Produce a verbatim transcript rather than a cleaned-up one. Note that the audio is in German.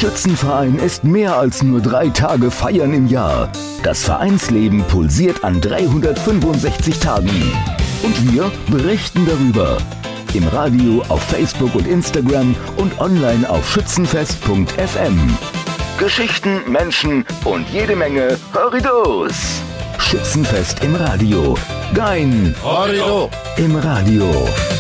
Schützenverein ist mehr als nur drei Tage Feiern im Jahr. Das Vereinsleben pulsiert an dreihundertfünfundsechzig Tagen. Und wir berichten darüber. Im Radio, auf Facebook und Instagram und online auf schützenfest punkt f m. Geschichten, Menschen und jede Menge Horridos. Schützenfest im Radio. Dein Horrido im Radio.